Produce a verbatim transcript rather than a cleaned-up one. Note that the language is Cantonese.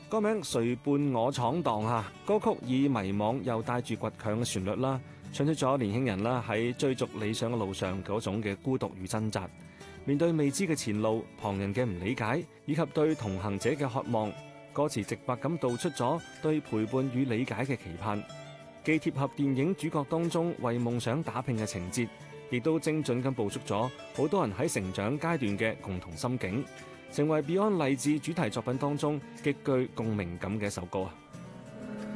歌名《誰伴我闖蕩》嚇，歌曲以迷惘又帶住倔強嘅旋律啦，唱出咗年輕人啦喺追逐理想嘅路上嗰種嘅孤獨與掙扎，面對未知嘅前路、旁人嘅唔理解，以及對同行者嘅渴望。歌詞直白咁道出咗對陪伴與理解嘅期盼，既貼合電影主角當中為夢想打拼嘅情節，亦都精準咁捕捉咗好多人喺成長階段嘅共同心境，成為 Beyond 勵志主題作品當中極具共鳴感嘅一首歌啊！